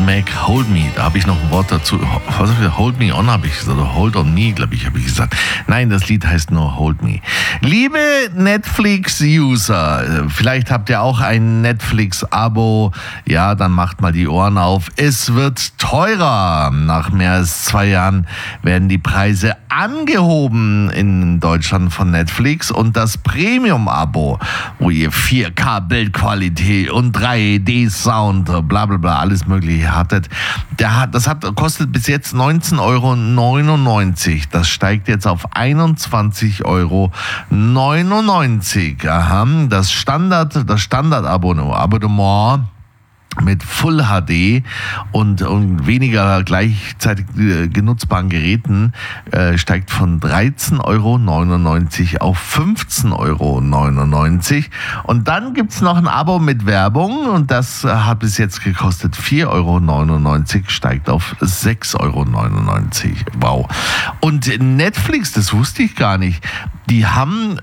Mac, Hold Me. Da habe ich noch ein Wort dazu. Was habe ich? Hold Me On habe ich gesagt. Oder Hold On Me, glaube ich, habe ich gesagt. Nein, das Lied heißt nur Hold Me. Liebe Netflix-User, vielleicht habt ihr auch ein Netflix-Abo. Ja, dann macht mal die Ohren auf. Es wird teurer. Nach mehr als 2 Jahren werden die Preise angehoben in Deutschland von Netflix. Und das Premium-Abo, wo ihr 4K-Bildqualität und 3D-Sound, bla bla bla, alles mögliche hattet, kostet bis jetzt 19,99 €. Das steigt jetzt auf 21,99 €. Aha, das Standard-Abonnement mit Full HD und weniger gleichzeitig genutzbaren Geräten steigt von 13,99 € auf 15,99 €. Und dann gibt's noch ein Abo mit Werbung und das hat bis jetzt gekostet 4,99 €, steigt auf 6,99 €. Wow. Und Netflix, das wusste ich gar nicht, die haben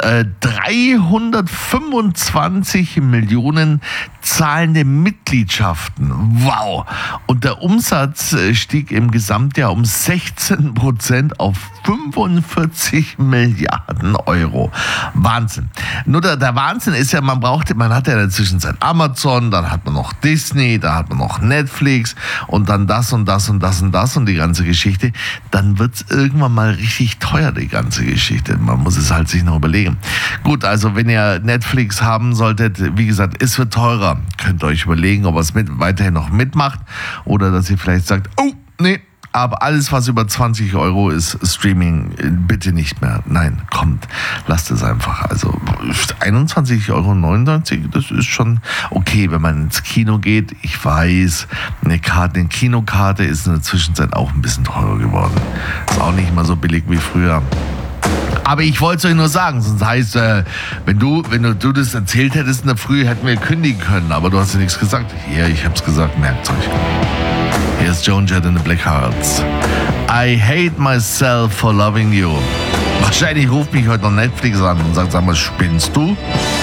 325 Millionen zahlende Mitgliedschaften. Wow! Und der Umsatz stieg im Gesamtjahr um 16% auf 45 Milliarden €. Wahnsinn. Nur der Wahnsinn ist ja, man hat ja in der Zwischenzeit Amazon, dann hat man noch Disney, dann hat man noch Netflix und dann das und das und das und das und die ganze Geschichte. Dann wird's irgendwann mal richtig teuer, die ganze Geschichte. Man muss es halt sich noch überlegen. Gut, also wenn ihr Netflix haben solltet, wie gesagt, es wird teurer. Könnt ihr euch überlegen, ob ihr es weiterhin noch mitmacht oder dass ihr vielleicht sagt, oh, nee, aber alles, was über 20 € ist, Streaming, bitte nicht mehr. Nein, kommt, lasst es einfach. Also 21,99 €, das ist schon okay, wenn man ins Kino geht. Ich weiß, eine Kinokarte ist in der Zwischenzeit auch ein bisschen teurer geworden. Ist auch nicht mehr so billig wie früher. Aber ich wollte es euch nur sagen, sonst heißt, wenn du das erzählt hättest in der Früh, hätten wir kündigen können, aber du hast ja nichts gesagt. Ja, ich hab's gesagt, merkt's euch. Hier ist Joan Jett in the Blackhearts. I hate myself for loving you. Wahrscheinlich ruft mich heute noch Netflix an und sagt, sag mal, spinnst du?